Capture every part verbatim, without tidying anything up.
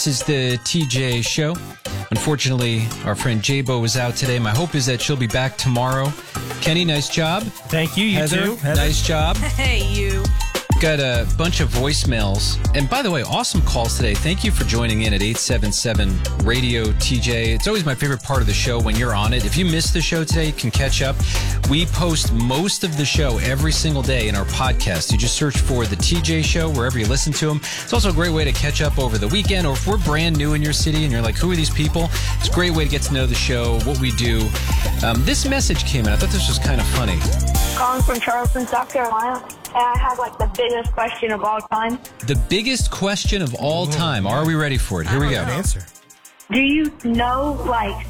This is the T J Show. Unfortunately, our friend J-Bo was out today. My hope is that she'll be back tomorrow. Kenny, nice job. Thank you, you Heather, too. Heather. Nice job. Hey, you. Got a bunch of voicemails. And by the way, awesome calls today. Thank you for joining in at eight seven seven radio T J. It's always my favorite part of the show when you're on it. If you missed the show today, you can catch up. We post most of the show every single day in our podcast. You just search for the T J Show wherever you listen to them. It's also a great way to catch up over the weekend, or if we're brand new in your city and you're like, who are these people? It's a great way to get to know the show, what we do. Um, this message came in. I thought this was kind of funny. Calling from Charleston, South Carolina. And I have like the biggest question of all time. The biggest question of all time. Are we ready for it? Here we go. Answer. Do you know like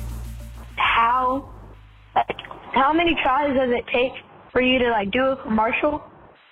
how like how many tries does it take for you to like do a commercial?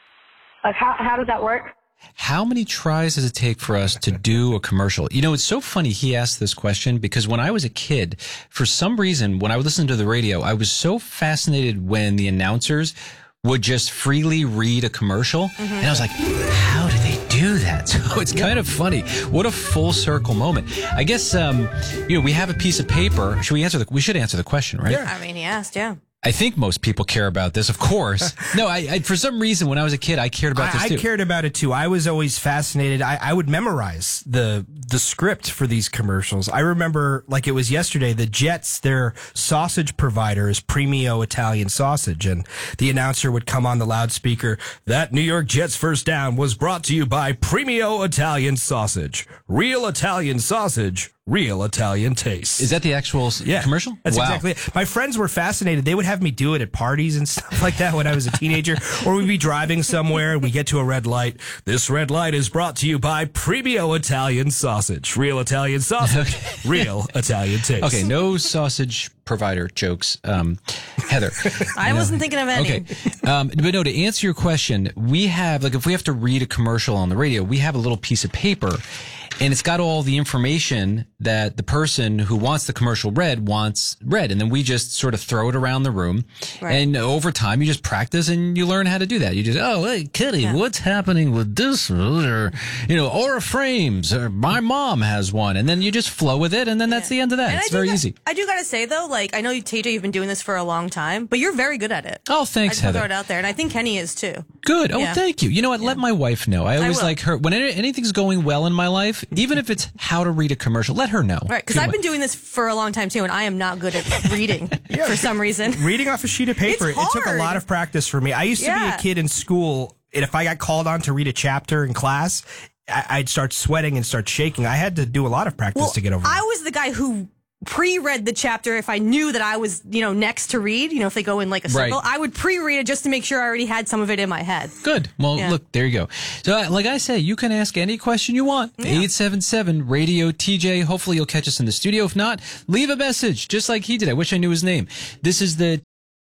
Like how how does that work? How many tries does it take for us to do a commercial? You know, it's so funny he asked this question because when I was a kid, for some reason, when I would listen to the radio, I was so fascinated when the announcers would just freely read a commercial. Mm-hmm. And I was like, how do they do that? So it's kind of funny. What a full circle moment. I guess, um, you know, we have a piece of paper. Should we answer the, we should answer the question, right? Yeah. I mean, he asked, yeah. I think most people care about this, of course. No, I, I for some reason, when I was a kid, I cared about this I, too. I cared about it too. I was always fascinated. I, I would memorize the the script for these commercials. I remember, like it was yesterday, the Jets, their sausage provider is Premio Italian Sausage, and the announcer would come on the loudspeaker, that New York Jets first down was brought to you by Premio Italian Sausage. Real Italian sausage. Real Italian taste. Is that the actual yeah, commercial? That's wow. exactly it. My friends were fascinated. They would have me do it at parties and stuff like that when I was a teenager. Or we'd be driving somewhere and we get to a red light. This red light is brought to you by Premio Italian Sausage. Real Italian sausage. Okay. Real Italian taste. Okay, no sausage provider jokes. Um, Heather. I wasn't thinking of any. Okay. Um, but no, to answer your question, we have, like, if we have to read a commercial on the radio, we have a little piece of paper. And it's got all the information that the person who wants the commercial read wants read. And then we just sort of throw it around the room. Right. And over time, you just practice and you learn how to do that. You just, oh, hey, Kitty, yeah. what's happening with this? Or, you know, Aura Frames, or my mom has one. And then you just flow with it. And then that's yeah. the end of that. And it's very got, easy. I do got to say, though, like, I know, T J, you've been doing this for a long time, but you're very good at it. Oh, thanks, I just Heather. throw it out there. And I think Kenny is, too. Good. Oh, yeah. thank you. You know what? Yeah. Let my wife know. I always I like her. When anything's going well in my life, even if it's how to read a commercial, let her know. Right, because I've been doing this for a long time, too, and I am not good at reading yeah. for some reason. Reading off a sheet of paper, it took a lot of practice for me. I used to yeah. be a kid in school, and if I got called on to read a chapter in class, I'd start sweating and start shaking. I had to do a lot of practice well, to get over it. I was the guy who pre-read the chapter if I knew that I was, you know, next to read. You know, if they go in like a circle, right. I would pre-read it just to make sure I already had some of it in my head. Good. Well, yeah. look, there you go. So, like I say, you can ask any question you want. Yeah. eight seven seven radio T J. Hopefully you'll catch us in the studio. If not, leave a message, just like he did. I wish I knew his name. This is the...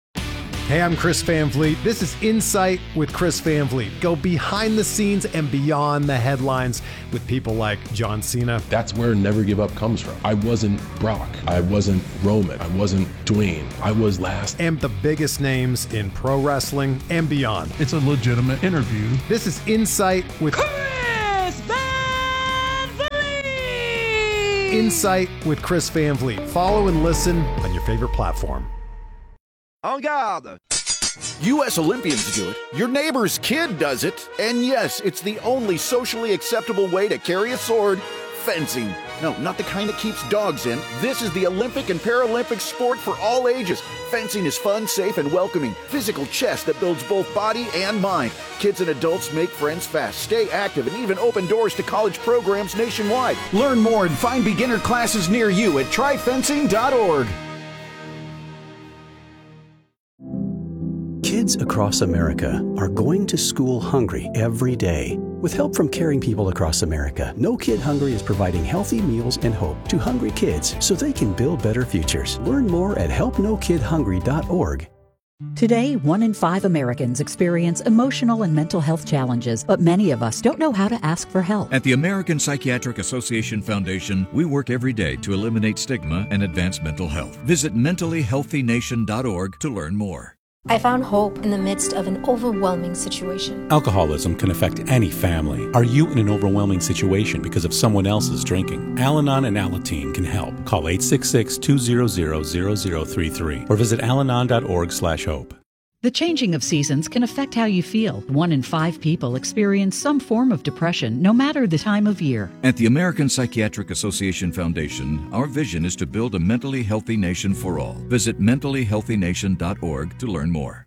Hey, I'm Chris Van Vliet. This is Insight with Chris Van Vliet. Go behind the scenes and beyond the headlines with people like John Cena. That's where Never Give Up comes from. I wasn't Brock. I wasn't Roman. I wasn't Dwayne. I was last. And the biggest names in pro wrestling and beyond. It's a legitimate interview. This is Insight with Chris Van Vliet. Insight with Chris Van Vliet. Follow and listen on your favorite platform. En garde! U S Olympians do it, your neighbor's kid does it, and yes, it's the only socially acceptable way to carry a sword, fencing. No, not the kind that keeps dogs in. This is the Olympic and Paralympic sport for all ages. Fencing is fun, safe, and welcoming. Physical chess that builds both body and mind. Kids and adults make friends fast, stay active, and even open doors to college programs nationwide. Learn more and find beginner classes near you at try fencing dot org. Kids across America are going to school hungry every day. With help from caring people across America, No Kid Hungry is providing healthy meals and hope to hungry kids so they can build better futures. Learn more at help no kid hungry dot org. Today, one in five Americans experience emotional and mental health challenges, but many of us don't know how to ask for help. At the American Psychiatric Association Foundation, we work every day to eliminate stigma and advance mental health. Visit mentally healthy nation dot org to learn more. I found hope in the midst of an overwhelming situation. Alcoholism can affect any family. Are you in an overwhelming situation because of someone else's drinking? Al-Anon and Alateen can help. Call eight six six, two hundred, zero zero three three or visit alanon dot org slash hope. The changing of seasons can affect how you feel. One in five people experience some form of depression, no matter the time of year. At the American Psychiatric Association Foundation, our vision is to build a mentally healthy nation for all. Visit mentally healthy nation dot org to learn more.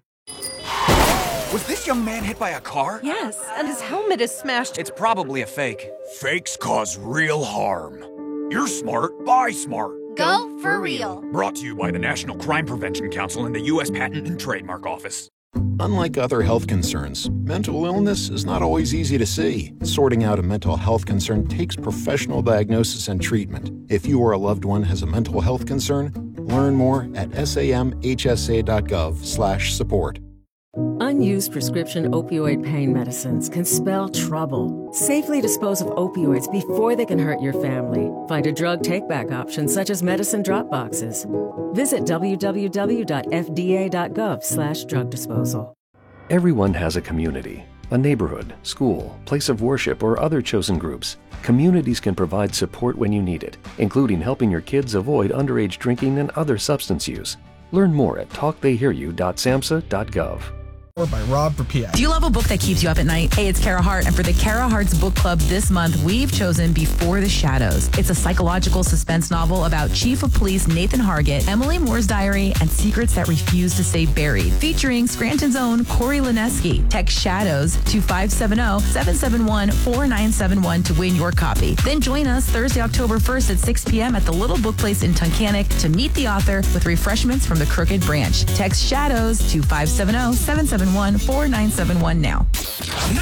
Was this young man hit by a car? Yes, and his helmet is smashed. It's probably a fake. Fakes cause real harm. You're smart, buy smart. Go for real. Brought to you by the National Crime Prevention Council and the U S Patent and Trademark Office. Unlike other health concerns, mental illness is not always easy to see. Sorting out a mental health concern takes professional diagnosis and treatment. If you or a loved one has a mental health concern, learn more at samhsa dot gov slash support. Unused prescription opioid pain medicines can spell trouble. Safely dispose of opioids before they can hurt your family. Find a drug take-back option such as medicine drop boxes. Visit w w w dot f d a dot gov slash drug disposal. Everyone has a community, a neighborhood, school, place of worship, or other chosen groups. Communities can provide support when you need it, including helping your kids avoid underage drinking and other substance use. Learn more at talk they hear you dot samhsa dot gov. Or by Rob for P S. Do you love a book that keeps you up at night? Hey, it's Kara Hart, and for the Kara Hart's Book Club this month, we've chosen Before the Shadows. It's a psychological suspense novel about Chief of Police Nathan Hargett, Emily Moore's diary, and secrets that refuse to stay buried. Featuring Scranton's own Corey Lineski. Text SHADOWS to five seven zero, seven seven one, four nine seven one to win your copy. Then join us Thursday, October first at six p.m. at the Little Book Place in Tunkhannock to meet the author with refreshments from the Crooked Branch. Text SHADOWS to five seven zero, seven seven one, four nine seven one now.